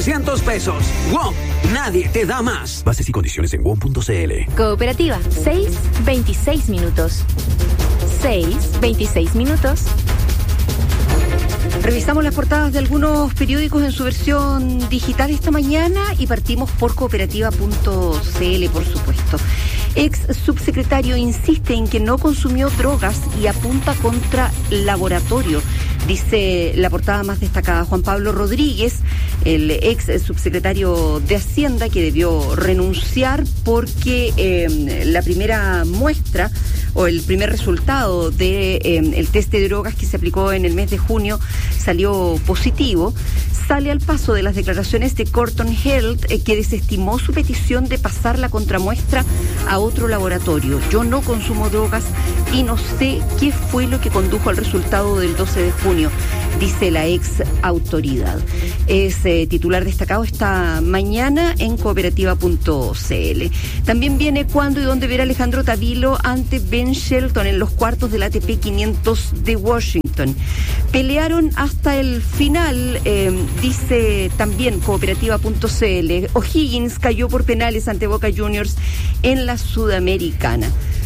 900 pesos. WOM, nadie te da más. Bases y condiciones en WOM.cl. Cooperativa, 6:26 minutos. 6:26 minutos. Revisamos las portadas de algunos periódicos en su versión digital esta mañana y partimos por cooperativa.cl, por supuesto. Ex subsecretario insiste en que no consumió drogas y apunta contra laboratorio. Dice la portada más destacada. Juan Pablo Rodríguez, el ex subsecretario de Hacienda, que debió renunciar porque la primera muestra o el primer resultado de el test de drogas que se aplicó en el mes de junio salió positivo, sale al paso de las declaraciones de Corton Health, que desestimó su petición de pasar la contramuestra a otro laboratorio. Yo no consumo drogas y no sé qué fue lo que condujo al resultado del 12 de junio, dice la ex autoridad. Es titular destacado esta mañana en cooperativa.cl. También viene cuándo y dónde verá Alejandro Tavilo ante Ben Shelton en los cuartos del ATP 500 de Washington. Pelearon hasta el final, dice también cooperativa.cl. O'Higgins cayó por penales ante Boca Juniors en la Sudamericana.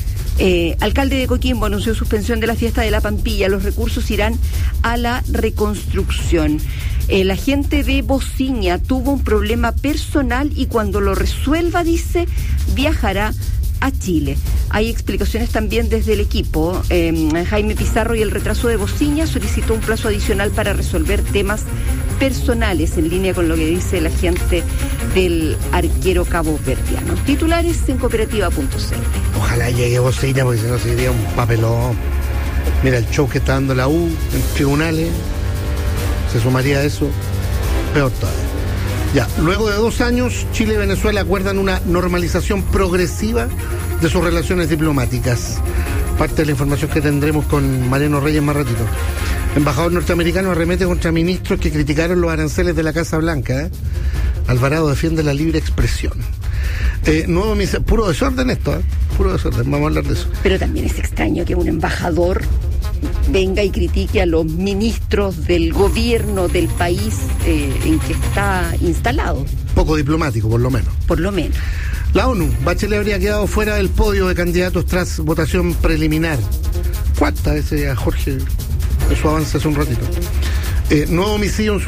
Alcalde de Coquimbo anunció suspensión de la fiesta de la Pampilla. Los recursos irán a la reconstrucción. La gente de Bociña tuvo un problema personal y cuando lo resuelva, dice, viajará a Chile. Hay explicaciones también desde el equipo. Jaime Pizarro y el retraso de Bociña solicitó un plazo adicional para resolver temas personales, en línea con lo que dice la gente del arquero caboverdiano. Titulares en cooperativa.cl. Ojalá llegue Bociña, porque si no sería un papelón. Mira el show que está dando la U en tribunales, se sumaría a eso, peor todavía. Ya, luego de 2 años, Chile y Venezuela acuerdan una normalización progresiva de sus relaciones diplomáticas. Parte de la información que tendremos con Mariano Reyes más ratito. Embajador norteamericano arremete contra ministros que criticaron los aranceles de la Casa Blanca. Alvarado defiende la libre expresión. Puro desorden esto, puro desorden, vamos a hablar de eso. Pero también es extraño que un embajador venga y critique a los ministros del gobierno del país en que está instalado. Poco diplomático, por lo menos. Por lo menos. La ONU, Bachelet habría quedado fuera del podio de candidatos tras votación preliminar. ¿Cuántas veces a Jorge de su avance hace un ratito? Nuevo homicidio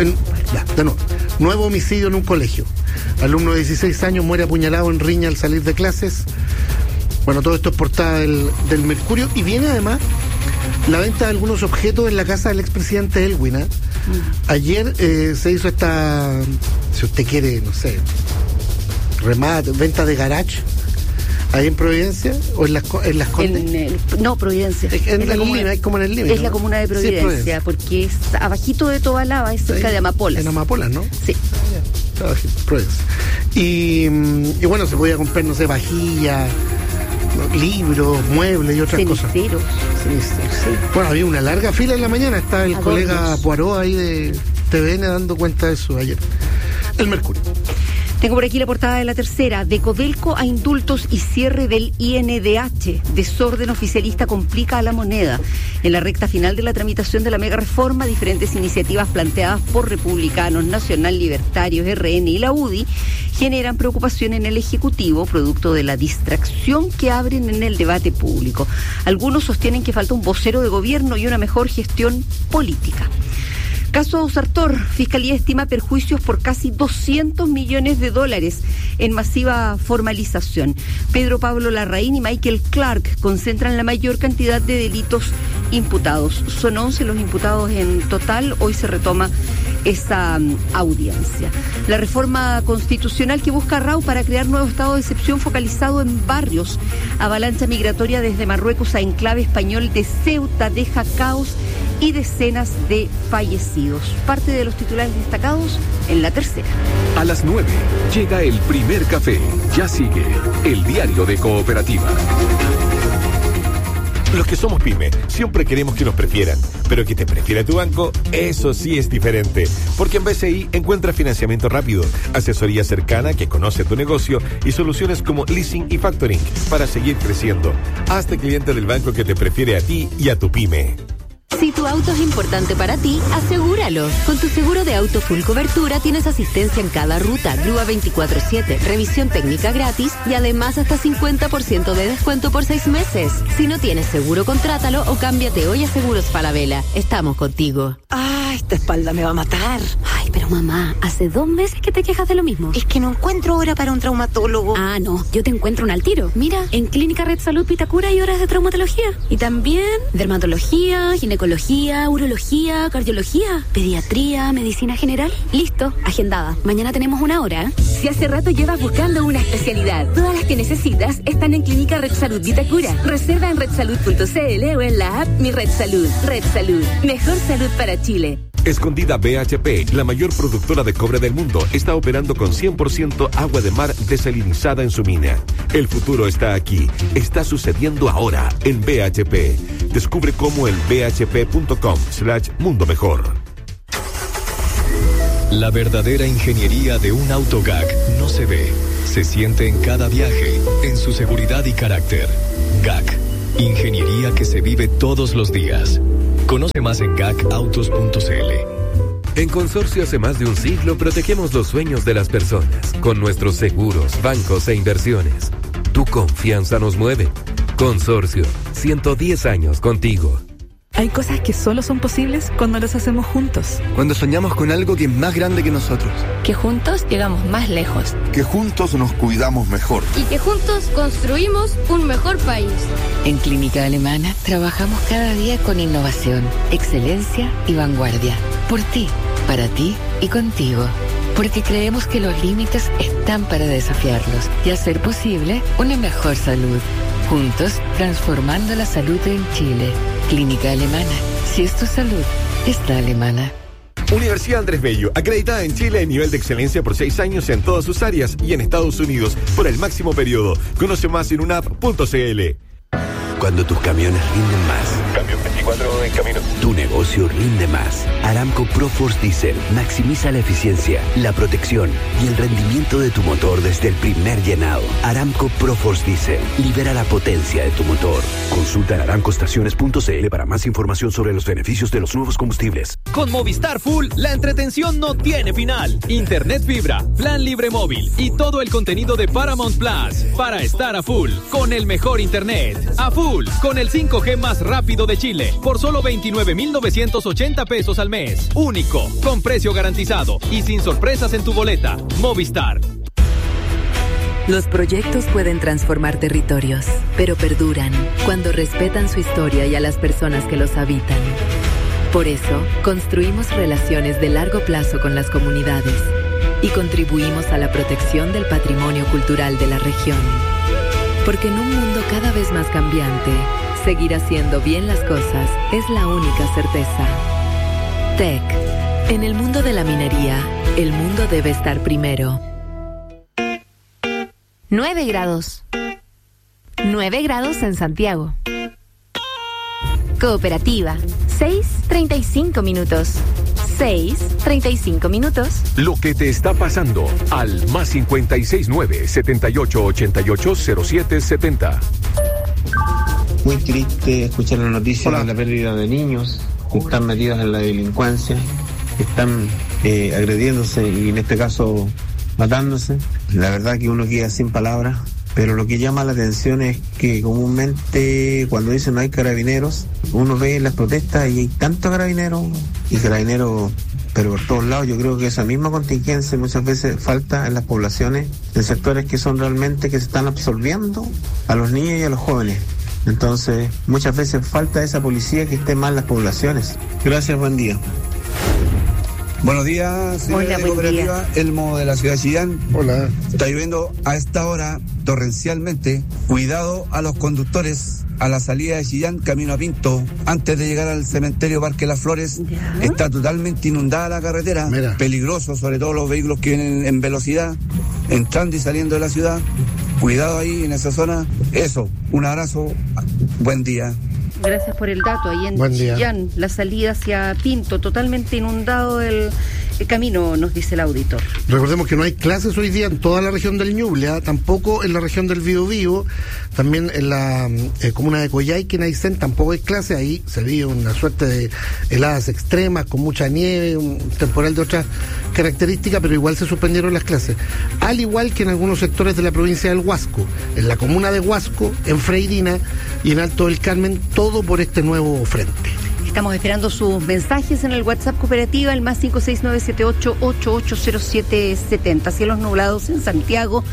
nuevo homicidio en un colegio. Alumno de 16 años muere apuñalado en riña al salir de clases. Bueno, todo esto es portada del Mercurio. Y viene además la venta de algunos objetos en la casa del expresidente Elwin. Ayer se hizo esta, si usted quiere, no sé, remate, venta de garage, ahí en Providencia o en las Condes. No, Providencia. En la comuna, es como en el límite. Es, ¿no?, la comuna de Providencia, sí, porque es abajito de Tobalaba, es cerca de Amapolas. En Amapolas, ¿no? Sí. Providencia. Y bueno, se podía comprar, no sé, vajilla, libros, muebles y otras cosas. Ceniceros. Sí. Bueno, había una larga fila en la mañana. Está el colega Poirot ahí de TVN dando cuenta de eso ayer. El Mercurio. Tengo por aquí la portada de La Tercera. De Codelco a indultos y cierre del INDH. Desorden oficialista complica a la moneda. En la recta final de la tramitación de la mega reforma, diferentes iniciativas planteadas por republicanos, Nacional Libertarios, RN y la UDI generan preocupación en el Ejecutivo, producto de la distracción que abren en el debate público. Algunos sostienen que falta un vocero de gobierno y una mejor gestión política. Caso Sartor, Fiscalía estima perjuicios por casi $200 millones en masiva formalización. Pedro Pablo Larraín y Michael Clark concentran la mayor cantidad de delitos imputados. Son 11 los imputados en total. Hoy se retoma esa audiencia. La reforma constitucional que busca Rau para crear nuevo estado de excepción focalizado en barrios. Avalancha migratoria desde Marruecos a enclave español de Ceuta deja caos y decenas de fallecidos. Parte de los titulares destacados en La Tercera. A las 9 llega el primer café. Ya sigue el diario de Cooperativa. Los que somos pyme siempre queremos que nos prefieran, pero que te prefiera tu banco, eso sí es diferente. Porque en BCI encuentras financiamiento rápido, asesoría cercana que conoce tu negocio y soluciones como leasing y factoring para seguir creciendo. Hazte cliente del banco que te prefiere a ti y a tu pyme. Si tu auto es importante para ti, asegúralo. Con tu seguro de auto full cobertura tienes asistencia en cada ruta, grúa 24/7, revisión técnica gratis y además hasta 50% de descuento por 6 meses. Si no tienes seguro, contrátalo o cámbiate hoy a Seguros Falabella. Estamos contigo. Ah, esta espalda me va a matar. Ay, pero mamá, hace 2 meses que te quejas de lo mismo. Es que no encuentro hora para un traumatólogo. Ah, no, yo te encuentro un al tiro. Mira, en Clínica Red Salud Vitacura hay horas de traumatología. Y también dermatología, ginecología, urología, cardiología, pediatría, medicina general. Listo, agendada. Mañana tenemos una hora. Si hace rato llevas buscando una especialidad, todas las que necesitas están en Clínica Red Salud Vitacura. Reserva en redsalud.cl o en la app Mi Red Salud. Red Salud, mejor salud para Chile. Escondida BHP, la mayor productora de cobre del mundo, está operando con 100% agua de mar desalinizada en su mina. El futuro está aquí. Está sucediendo ahora en BHP. Descubre cómo en bhp.com/mundo mejor. La verdadera ingeniería de un auto GAC no se ve, se siente en cada viaje, en su seguridad y carácter. GAC, ingeniería que se vive todos los días. Conoce más en gacautos.cl. En Consorcio hace más de un siglo protegemos los sueños de las personas con nuestros seguros, bancos e inversiones. Tu confianza nos mueve. Consorcio, 110 años contigo. Hay cosas que solo son posibles cuando las hacemos juntos. Cuando soñamos con algo que es más grande que nosotros. Que juntos llegamos más lejos. Que juntos nos cuidamos mejor. Y que juntos construimos un mejor país. En Clínica Alemana trabajamos cada día con innovación, excelencia y vanguardia. Por ti, para ti y contigo. Porque creemos que los límites están para desafiarlos y hacer posible una mejor salud. Juntos, transformando la salud en Chile. Clínica Alemana. Si es tu salud, está alemana. Universidad Andrés Bello, acreditada en Chile en nivel de excelencia por 6 años en todas sus áreas y en Estados Unidos por el máximo periodo. Conoce más en unap.cl. Cuando tus camiones rinden más. Camión 24 en camino. Tu negocio rinde más. Aramco ProForce Diesel maximiza la eficiencia, la protección y el rendimiento de tu motor desde el primer llenado. Aramco ProForce Diesel libera la potencia de tu motor. Consulta en aramcoestaciones.cl para más información sobre los beneficios de los nuevos combustibles. Con Movistar Full, la entretención no tiene final. Internet fibra, plan libre móvil y todo el contenido de Paramount Plus para estar a full con el mejor internet. A full con el 5G más rápido de Chile por solo 29,980 pesos al mes. Único, con precio garantizado y sin sorpresas en tu boleta. Movistar. Los proyectos pueden transformar territorios, pero perduran cuando respetan su historia y a las personas que los habitan. Por eso, construimos relaciones de largo plazo con las comunidades y contribuimos a la protección del patrimonio cultural de la región. Porque en un mundo cada vez más cambiante, seguir haciendo bien las cosas es la única certeza. TEC. En el mundo de la minería, el mundo debe estar primero. 9 grados. 9 grados en Santiago. Cooperativa. 6:35 minutos. 6:35 minutos. Lo que te está pasando al más 569-7888-0770. Muy triste escuchar la noticia de la pérdida de niños que están metidos en la delincuencia, que están agrediéndose y en este caso matándose. La verdad que uno queda sin palabras, pero lo que llama la atención es que comúnmente cuando dicen no hay carabineros, uno ve las protestas y hay tantos carabineros pero por todos lados. Yo creo que esa misma contingencia muchas veces falta en las poblaciones, en sectores que son realmente que se están absorbiendo a los niños y a los jóvenes. Entonces muchas veces falta esa policía que esté más en las poblaciones. Gracias, buen día. Buenos días, señora de Cooperativa Elmo de la ciudad de Chillán. Hola. Está lloviendo a esta hora torrencialmente. Cuidado a los conductores a la salida de Chillán, camino a Pinto. Antes de llegar al cementerio Parque Las Flores, está totalmente inundada la carretera. Mira. Peligroso, sobre todo los vehículos que vienen en velocidad, entrando y saliendo de la ciudad. Cuidado ahí en esa zona. Eso, un abrazo, buen día. Gracias por el dato. Ahí en Chillán, la salida hacia Pinto, totalmente inundado el camino, nos dice el auditor. Recordemos que no hay clases hoy día en toda la región del Ñuble, tampoco en la región del Biobío, también en la comuna de Coyhaique, en Aysén, tampoco hay clases. Ahí se vive una suerte de heladas extremas, con mucha nieve, un temporal de otras características, pero igual se suspendieron las clases. Al igual que en algunos sectores de la provincia del Huasco, en la comuna de Huasco, en Freirina y en Alto del Carmen, todo por este nuevo frente. Estamos esperando sus mensajes en el WhatsApp Cooperativa, el más 56978880770. Cielos nublados en Santiago,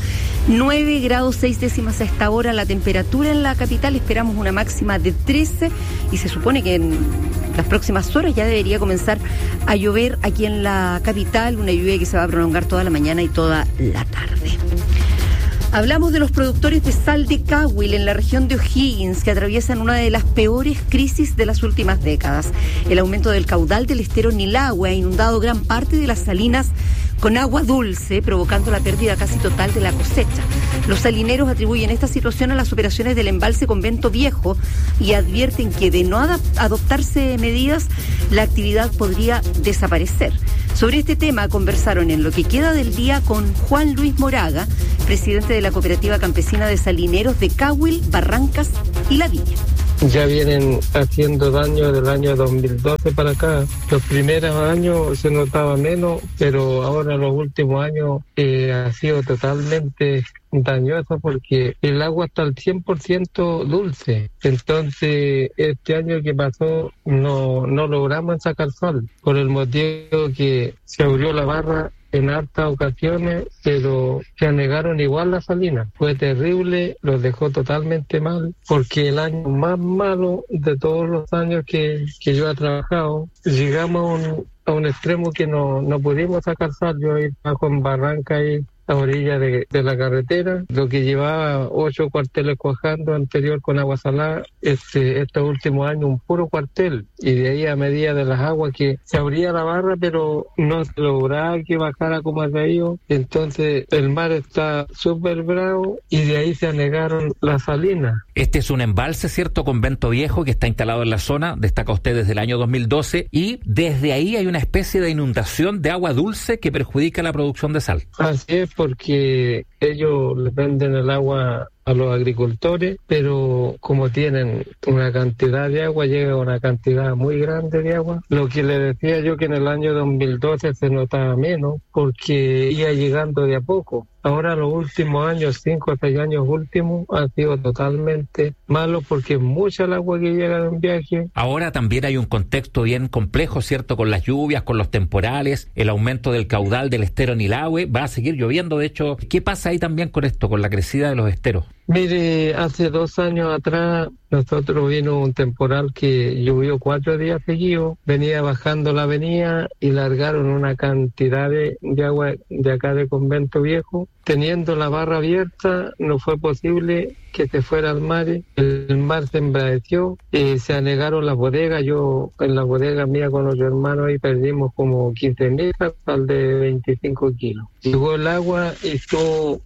9 grados 6 décimas a esta hora. La temperatura en la capital, esperamos una máxima de 13 y se supone que en las próximas horas ya debería comenzar a llover aquí en la capital, una lluvia que se va a prolongar toda la mañana y toda la tarde. Hablamos de los productores de sal de Cahuil en la región de O'Higgins, que atraviesan una de las peores crisis de las últimas décadas. El aumento del caudal del estero Nilagüe ha inundado gran parte de las salinas con agua dulce, provocando la pérdida casi total de la cosecha. Los salineros atribuyen esta situación a las operaciones del embalse Convento Viejo y advierten que de no adoptarse medidas, la actividad podría desaparecer. Sobre este tema conversaron en Lo que queda del día con Juan Luis Moraga, presidente de la Cooperativa Campesina de Salineros de Cahuil, Barrancas y La Viña. Ya vienen haciendo daño del año 2012 para acá. Los primeros años se notaba menos, pero ahora los últimos años ha sido totalmente dañoso porque el agua está al 100% dulce. Entonces, este año que pasó no logramos sacar sol por el motivo que se abrió la barra en hartas ocasiones, pero se anegaron igual las salinas. Fue terrible, los dejó totalmente mal, porque el año más malo de todos los años que yo he trabajado, llegamos a un extremo que no pudimos sacar sal. Yo ahí bajo en Barranca y a orilla de la carretera, lo que llevaba 8 cuarteles cuajando anterior con agua salada, estos últimos años un puro cuartel, y de ahí a medida de las aguas que se abría la barra, pero no se lograba que bajara como ha caído. Entonces el mar está súper bravo y de ahí se anegaron las salinas. Este es un embalse, ¿cierto? Convento Viejo, que está instalado en la zona, destaca usted desde el año 2012, y desde ahí hay una especie de inundación de agua dulce que perjudica la producción de sal. Así es, porque ellos le venden el agua a los agricultores, pero como tienen una cantidad de agua, llega una cantidad muy grande de agua. Lo que le decía yo que en el año 2012 se notaba menos, porque iba llegando de a poco. Ahora los últimos años, 5 o 6 años últimos, han sido totalmente malos porque es mucha el agua que llega de un viaje. Ahora también hay un contexto bien complejo, ¿cierto? Con las lluvias, con los temporales, el aumento del caudal del estero Nilagüe. Va a seguir lloviendo, de hecho. ¿Qué pasa ahí también con esto, con la crecida de los esteros? Mire, hace 2 años atrás nosotros vino un temporal que llovió 4 días seguidos, venía bajando la avenida y largaron una cantidad de agua de acá de Convento Viejo. Teniendo la barra abierta no fue posible que se fuera al mar, el mar se embradeció, se anegaron las bodegas. Yo en la bodega mía con los hermanos ahí perdimos como 15.000 sal de 25 kilos. Llegó el agua y estuvo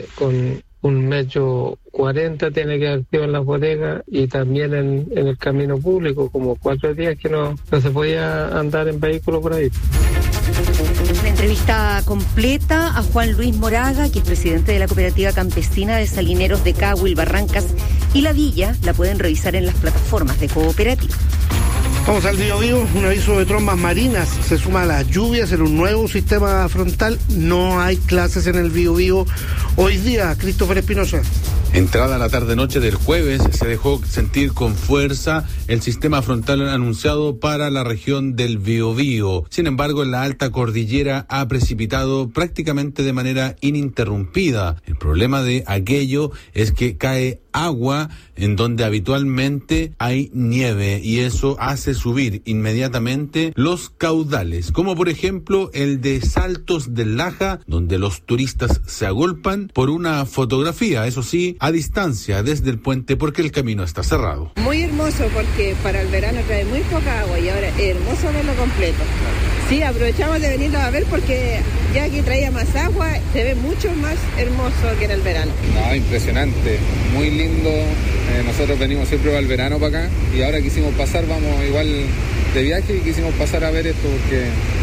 con 1,40 m tiene que haber sido en la bodega y también en el camino público, como 4 días que no se podía andar en vehículo por ahí. La entrevista completa a Juan Luis Moraga, que es presidente de la Cooperativa Campesina de Salineros de Cahuil, Barrancas y La Villa, la pueden revisar en las plataformas de Cooperativa. Vamos al Biobío, un aviso de trombas marinas, se suma a las lluvias en un nuevo sistema frontal, no hay clases en el Biobío hoy día. Christopher Espinosa. Entrada la tarde-noche del jueves, se dejó sentir con fuerza el sistema frontal anunciado para la región del Biobío. Sin embargo, en la alta cordillera ha precipitado prácticamente de manera ininterrumpida. El problema de aquello es que cae agua en donde habitualmente hay nieve y eso hace subir inmediatamente los caudales, como por ejemplo el de Saltos del Laja, donde los turistas se agolpan por una fotografía, eso sí, a distancia desde el puente porque el camino está cerrado. Muy hermoso porque para el verano trae muy poca agua y ahora es hermoso verlo completo. Sí, aprovechamos de venirlo a ver porque ya aquí traía más agua, se ve mucho más hermoso que en el verano. No, impresionante, muy lindo. Nosotros venimos siempre para el verano para acá y ahora quisimos pasar, vamos igual de viaje y quisimos pasar a ver esto porque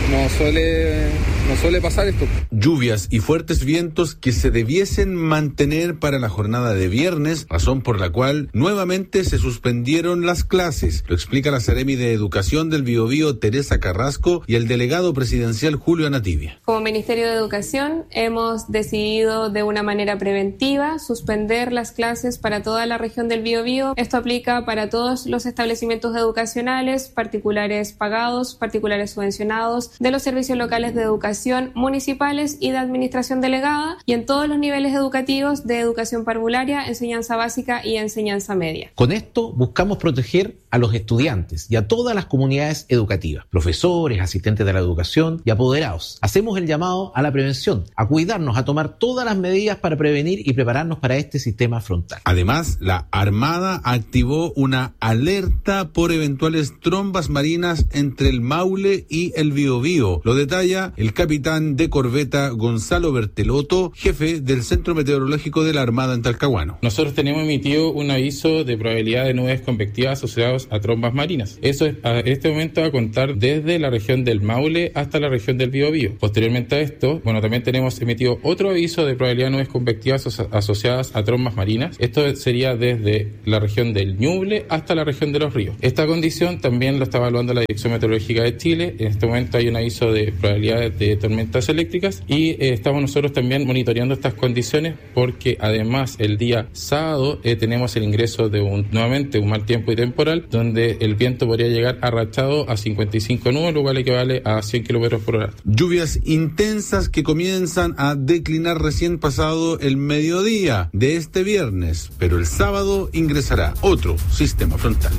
no suele pasar esto. Lluvias y fuertes vientos que se debiesen mantener para la jornada de viernes, razón por la cual nuevamente se suspendieron las clases. Lo explica la Seremi de Educación del Biobío, Teresa Carrasco, y el delegado presidencial Julio Anativia. Como Ministerio de Educación hemos decidido de una manera preventiva suspender las clases para toda la región del Biobío. Esto aplica para todos los establecimientos educacionales, particulares pagados, particulares subvencionados, de los servicios locales de educación municipales y de administración delegada, y en todos los niveles educativos de educación parvularia, enseñanza básica y enseñanza media. Con esto buscamos proteger a los estudiantes y a todas las comunidades educativas, profesores, asistentes de la educación y apoderados. Hacemos el llamado a la prevención, a cuidarnos, a tomar todas las medidas para prevenir y prepararnos para este sistema frontal. Además, la Armada activó una alerta por eventuales trombas marinas entre el Maule y el Biobío. Lo detalla el capitán de corbeta Gonzalo Bertelotto, jefe del Centro Meteorológico de la Armada en Talcahuano. Nosotros tenemos emitido un aviso de probabilidad de nubes convectivas asociadas a trombas marinas. Eso es a este momento a contar desde la región del Maule hasta la región del Biobío. Posteriormente a esto, también tenemos emitido otro aviso de probabilidad de nubes convectivas asociadas a trombas marinas. Esto sería desde la región del Ñuble hasta la región de los ríos. Esta condición también lo está evaluando la Dirección Meteorológica de Chile. En este momento hay un aviso de probabilidad de tormentas eléctricas y estamos nosotros también monitoreando estas condiciones, porque además el día sábado tenemos el ingreso de nuevamente un mal tiempo y temporal, donde el viento podría llegar arrachado a 55 nudos, lo cual equivale a 100 kilómetros por hora. Lluvias intensas que comienzan a declinar recién pasado el mediodía de este viernes, pero el sábado ingresará otro sistema frontal.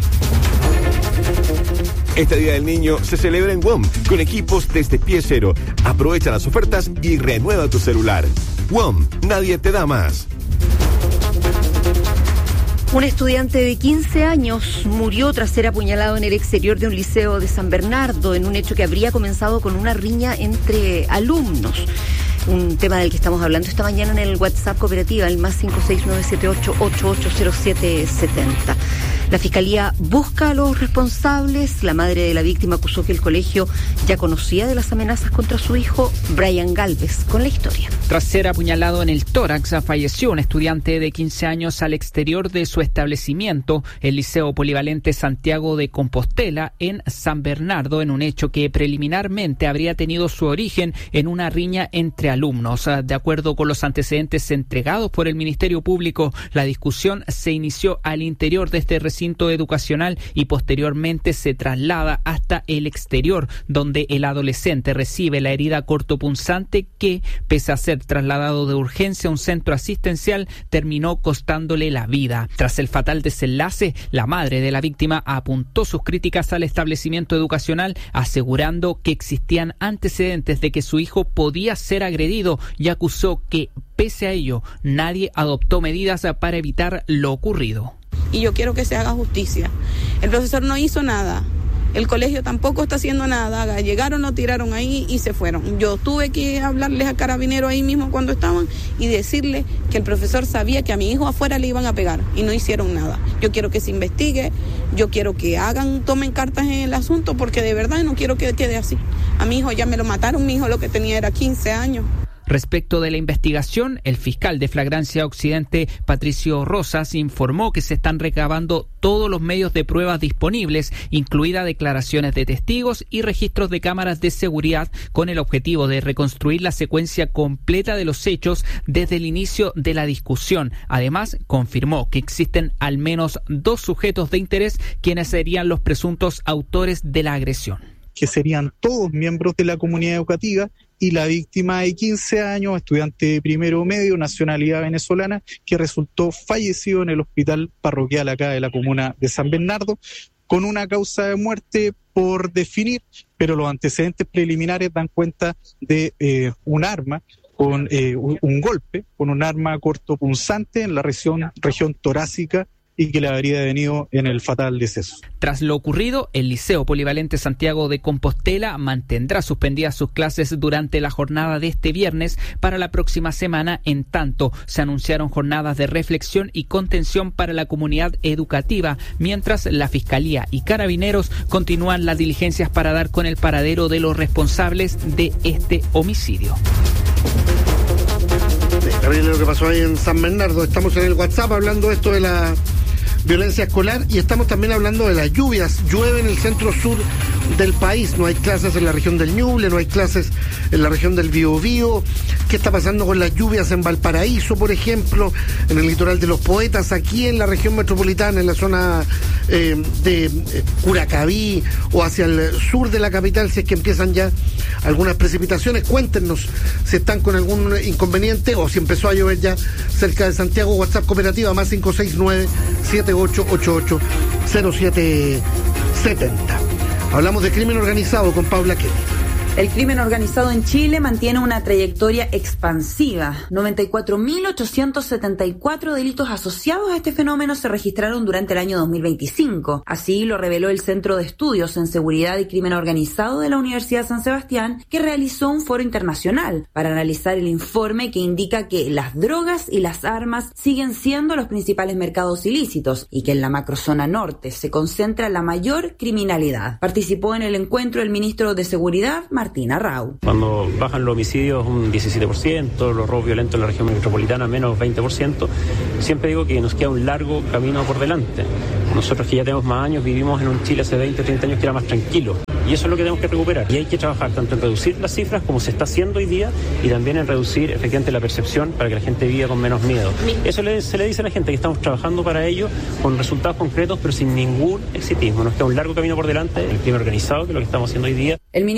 Este Día del Niño se celebra en WOM con equipos desde pie cero. Aprovecha las ofertas y renueva tu celular. WOM, nadie te da más. Un estudiante de 15 años murió tras ser apuñalado en el exterior de un liceo de San Bernardo, en un hecho que habría comenzado con una riña entre alumnos. Un tema del que estamos hablando esta mañana en el WhatsApp Cooperativa, el más 56978880770. La Fiscalía busca a los responsables. La madre de la víctima acusó que el colegio ya conocía de las amenazas contra su hijo, Brian Galvez, con la historia. Tras ser apuñalado en el tórax, falleció un estudiante de 15 años al exterior de su establecimiento, el Liceo Polivalente Santiago de Compostela, en San Bernardo, en un hecho que preliminarmente habría tenido su origen en una riña entre alumnos. De acuerdo con los antecedentes entregados por el Ministerio Público, la discusión se inició al interior de este recinto educacional y posteriormente se traslada hasta el exterior, donde el adolescente recibe la herida cortopunzante que, pese a ser trasladado de urgencia a un centro asistencial, terminó costándole la vida. Tras el fatal desenlace, la madre de la víctima apuntó sus críticas al establecimiento educacional, asegurando que existían antecedentes de que su hijo podía ser agredido, y acusó que, pese a ello, nadie adoptó medidas para evitar lo ocurrido. Y yo quiero que se haga justicia. El profesor no hizo nada, el colegio tampoco está haciendo nada, llegaron, lo tiraron ahí y se fueron. Yo tuve que hablarles a Carabineros ahí mismo cuando estaban y decirles que el profesor sabía que a mi hijo afuera le iban a pegar y no hicieron nada. Yo quiero que se investigue, yo quiero que tomen cartas en el asunto, porque de verdad no quiero que quede así. A mi hijo ya me lo mataron, mi hijo lo que tenía era 15 años. Respecto de la investigación, el fiscal de Flagrancia Occidente, Patricio Rosas, informó que se están recabando todos los medios de pruebas disponibles, incluidas declaraciones de testigos y registros de cámaras de seguridad, con el objetivo de reconstruir la secuencia completa de los hechos desde el inicio de la discusión. Además, confirmó que existen al menos 2 sujetos de interés quienes serían los presuntos autores de la agresión. Que serían todos miembros de la comunidad educativa, y la víctima de 15 años, estudiante de primero medio, nacionalidad venezolana, que resultó fallecido en el hospital parroquial acá de la comuna de San Bernardo, con una causa de muerte por definir, pero los antecedentes preliminares dan cuenta de un arma, con un golpe, con un arma cortopunzante en la región torácica y que le habría venido en el fatal deceso. Tras lo ocurrido, el Liceo Polivalente Santiago de Compostela mantendrá suspendidas sus clases durante la jornada de este viernes para la próxima semana. En tanto, se anunciaron jornadas de reflexión y contención para la comunidad educativa, mientras la Fiscalía y Carabineros continúan las diligencias para dar con el paradero de los responsables de este homicidio. Terrible lo que pasó ahí en San Bernardo. Estamos en el WhatsApp hablando esto de la violencia escolar y estamos también hablando de las lluvias. Llueve en el centro sur del país, no hay clases en la región del Ñuble, no hay clases en la región del Biobío. ¿Qué está pasando con las lluvias en Valparaíso, por ejemplo, en el litoral de Los Poetas, aquí en la región metropolitana, en la zona de Curacaví o hacia el sur de la capital, si es que empiezan ya algunas precipitaciones? Cuéntenos si están con algún inconveniente o si empezó a llover ya cerca de Santiago. WhatsApp cooperativa más 569-7888-0770. Hablamos de crimen organizado con Paula Kelly. El crimen organizado en Chile mantiene una trayectoria expansiva. 94.874 delitos asociados a este fenómeno se registraron durante el año 2025. Así lo reveló el Centro de Estudios en Seguridad y Crimen Organizado de la Universidad San Sebastián, que realizó un foro internacional para analizar el informe que indica que las drogas y las armas siguen siendo los principales mercados ilícitos y que en la macrozona norte se concentra la mayor criminalidad. Participó en el encuentro el ministro de Seguridad, Martín Arrau. Cuando bajan los homicidios un 17%, los robos violentos en la región metropolitana menos 20%, siempre digo que nos queda un largo camino por delante. Nosotros que ya tenemos más años, vivimos en un Chile hace 20 o 30 años que era más tranquilo. Y eso es lo que tenemos que recuperar. Y hay que trabajar tanto en reducir las cifras como se está haciendo hoy día y también en reducir efectivamente la percepción para que la gente viva con menos miedo. Eso se le dice a la gente que estamos trabajando para ello con resultados concretos pero sin ningún exitismo. Nos queda un largo camino por delante, el crimen organizado, que es lo que estamos haciendo hoy día.